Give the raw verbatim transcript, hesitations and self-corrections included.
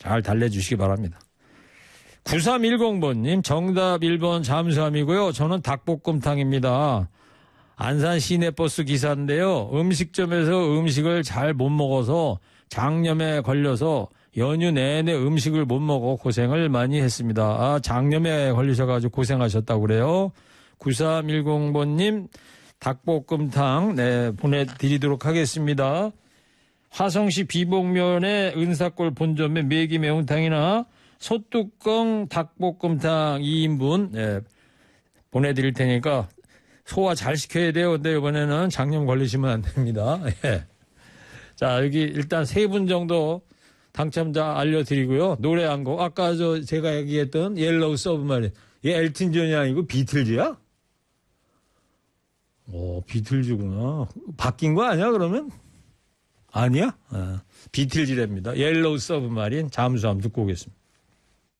잘 달래주시기 바랍니다. 구삼일공 번님 정답 일 번 잠수함이고요. 저는 닭볶음탕입니다. 안산 시내버스 기사인데요. 음식점에서 음식을 잘 못 먹어서 장염에 걸려서 연휴 내내 음식을 못 먹어 고생을 많이 했습니다. 아, 장염에 걸리셔가지고 고생하셨다고 그래요. 구삼일공 번님 닭볶음탕 네, 보내드리도록 하겠습니다. 화성시 비봉면의 은사골 본점에 매기 매운탕이나 소뚜껑 닭볶음탕 이 인분 네, 보내드릴 테니까 소화 잘 시켜야 돼요. 근데 이번에는 장염 걸리시면 안 됩니다. 예. 자, 여기 일단 세 분 정도 당첨자 알려드리고요. 노래 한 곡. 아까 저 제가 얘기했던 옐로우 서브마린. 얘 엘튼 존이 아니고 비틀즈야? 오, 비틀즈구나. 바뀐 거 아니야, 그러면? 아니야? 아, 비틀즈랍니다. 옐로우 서브마린 잠수함 듣고 오겠습니다.